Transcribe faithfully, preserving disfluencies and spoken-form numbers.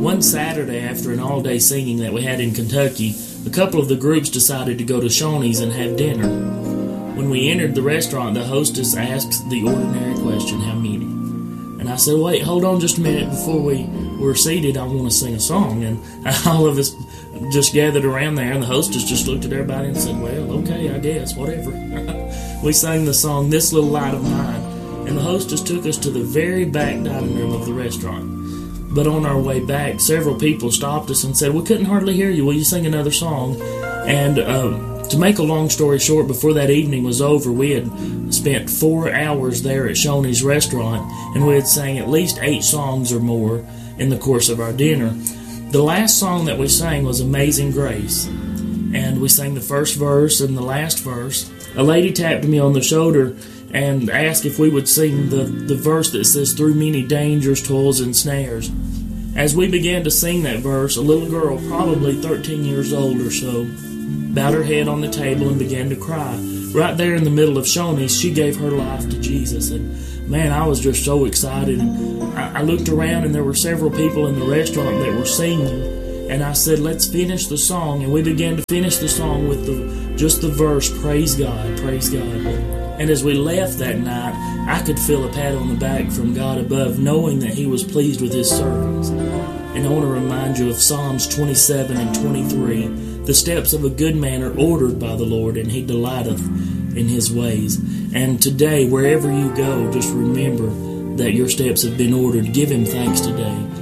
One Saturday, after an all-day singing that we had in Kentucky, a couple of the groups decided to go to Shoney's and have dinner. When we entered the restaurant, the hostess asked the ordinary question, how many? And I said, wait, hold on just a minute. Before we were seated, I want to sing a song. And all of us just gathered around there, and the hostess just looked at everybody and said, well, okay, I guess, whatever. We sang the song, This Little Light of Mine, and the hostess took us to the very back dining room of the restaurant. But on our way back, several people stopped us and said, we couldn't hardly hear you. Will you sing another song? And um, to make a long story short, before that evening was over, we had spent four hours there at Shoney's restaurant, and we had sang at least eight songs or more in the course of our dinner. The last song that we sang was Amazing Grace, and we sang the first verse and the last verse. A lady tapped me on the shoulder and asked if we would sing the, the verse that says, through many dangers, toils, and snares. As we began to sing that verse, a little girl, probably thirteen years old or so, bowed her head on the table and began to cry. Right there in the middle of Shoney's, she gave her life to Jesus. And man, I was just so excited. And I, I looked around, and there were several people in the restaurant that were singing. And I said, let's finish the song. And we began to finish the song with the just the verse, praise God, praise God. And as we left that night, I could feel a pat on the back from God above, knowing that He was pleased with His servants. And I want to remind you of Psalms twenty-seven and twenty-three. The steps of a good man are ordered by the Lord, and He delighteth in His ways. And today, wherever you go, just remember that your steps have been ordered. Give Him thanks today.